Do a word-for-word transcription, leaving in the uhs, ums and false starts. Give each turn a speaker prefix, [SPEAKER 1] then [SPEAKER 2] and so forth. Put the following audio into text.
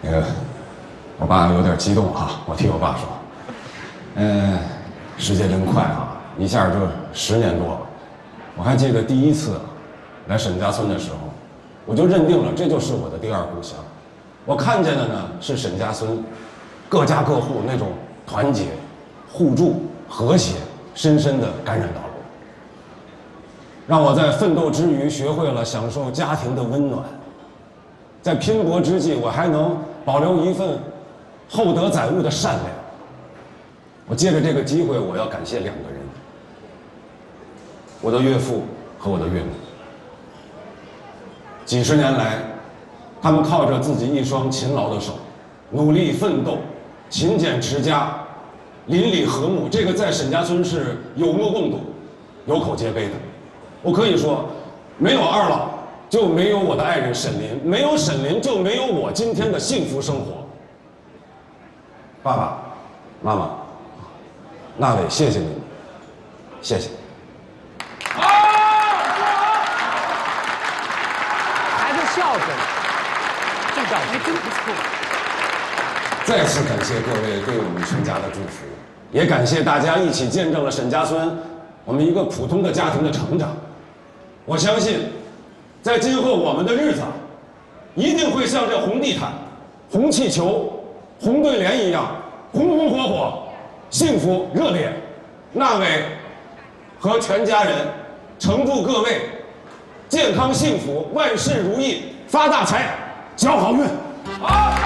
[SPEAKER 1] 那个，我爸有点激动啊，我替我爸说。嗯，时间真快啊，一下就十年多了。我还记得第一次来沈家村的时候，我就认定了这就是我的第二故乡。我看见的呢是沈家村各家各户那种团结、互助、和谐，深深的感染到了我，让我在奋斗之余学会了享受家庭的温暖。在拼搏之际，我还能保留一份厚德载物的善良。我借着这个机会，我要感谢两个人：我的岳父和我的岳母。几十年来，他们靠着自己一双勤劳的手，努力奋斗，勤俭持家，邻里和睦。这个在沈家村是有目共睹、有口皆碑的。我可以说，没有二老，就没有我的爱人沈林，没有沈林，就没有我今天的幸福生活。爸爸妈妈，那伟，谢谢你们，谢谢。
[SPEAKER 2] 孩子笑着，这表情真不错。
[SPEAKER 1] 再次感谢各位对我们全家的祝福，也感谢大家一起见证了沈家村我们一个普通的家庭的成长。我相信，在今后我们的日子，一定会像这红地毯、红气球、红对联一样，红红火火、幸福热烈。那伟和全家人诚祝各位健康幸福、万事如意、发大财、交好运。好。